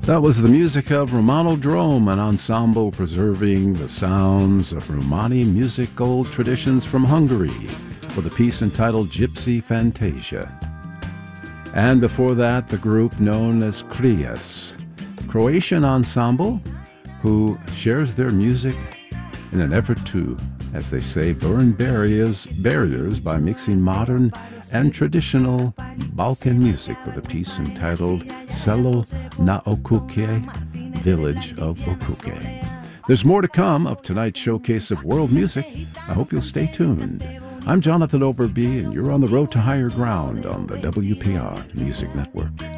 That was the music of Romano Drom, an ensemble preserving the sounds of Romani musical traditions from Hungary, with a piece entitled Gypsy Fantasia. And before that, the group known as Krijes, a Croatian ensemble who shares their music in an effort to, as they say, burn barriers by mixing modern and traditional Balkan music with a piece entitled Selo na Okuke, Village of Okuke. There's more to come of tonight's showcase of world music. I hope you'll stay tuned. I'm Jonathan Overby, and you're on the road to higher ground on the WPR Music Network.